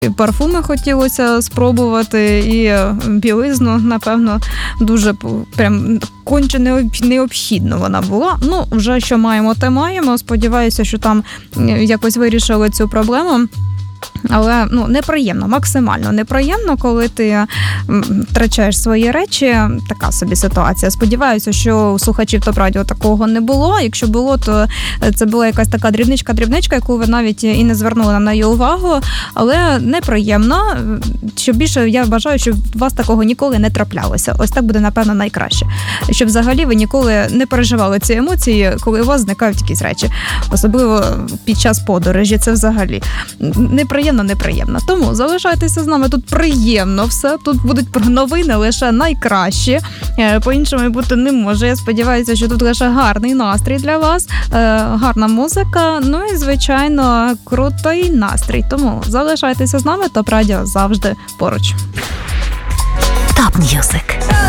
І парфуми хотілося спробувати, і білизну, напевно, дуже прям конче необхідно вона була. Ну, вже що маємо, те маємо. Сподіваюся, що там якось вирішили цю проблему. Але неприємно, максимально неприємно, коли ти втрачаєш свої речі. Така собі ситуація. Сподіваюся, що у слухачів ТОП-радіо такого не було. Якщо було, то це була якась така дрібничка, яку ви навіть і не звернули на неї увагу. Але неприємно. Що більше, я бажаю, щоб у вас такого ніколи не траплялося. Ось так буде, напевно, найкраще. Щоб взагалі ви ніколи не переживали ці емоції, коли у вас зникають якісь речі. Особливо під час подорожі. Це взагалі неприємно. Тому залишайтеся з нами, тут приємно все, тут будуть новини лише найкращі, по-іншому бути не може. Я сподіваюся, що тут лише гарний настрій для вас, гарна музика, ну і, звичайно, крутий настрій. Тому залишайтеся з нами, ТОП-радіо завжди поруч. ТОП М'юзик.